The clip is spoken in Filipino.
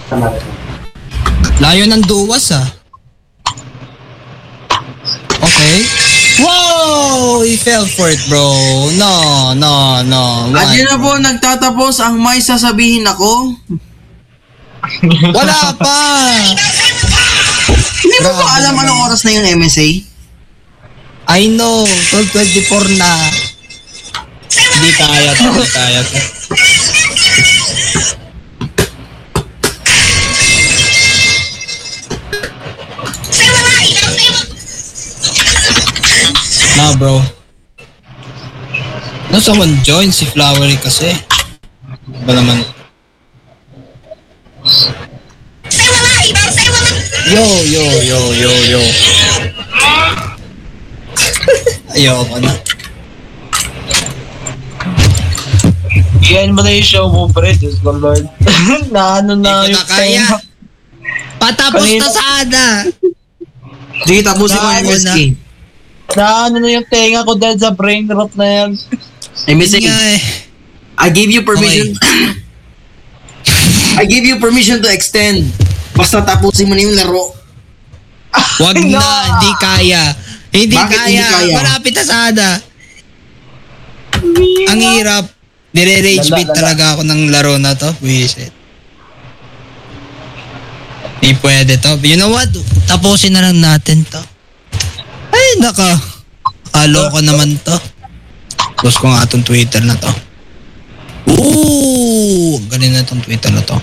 Layo ng duwas ah. Okay. Wow! He fell for it, bro. No. At yun na po, nagtatapos ang may sasabihin ako. Wala pa! Hindi mo ba alam anong oras na yung MSA? I know. 12:24 na. Hindi kaya to. Nah, bro. No, someone join si Flowery kasi. Ba naman? Yo. Ayoko na. Yan mo na yung show mo, pre. Diyos ko, Lord. Na ano na Hindi ko yung na kaya. Patapos na sana. Sige, tapusin mo yung MSK. Na ano na yung tenga ko dahil sa brain rot na yan. MSA, I gave you permission. I gave you permission to extend. Basta tapusin mo na yung laro. Wag na, hindi kaya. Hindi Bakit kaya. hindi kaya? Malapit na sana. Ang hirap. Dire-rage bait talaga ako ng laro na to. Wisit. Hindi pwede to. You know what? Tapusin na lang natin to. Ay, naka. Kaloka naman to. Post ko nga itong Twitter na to. Ooh! Galing na itong Twitter na to.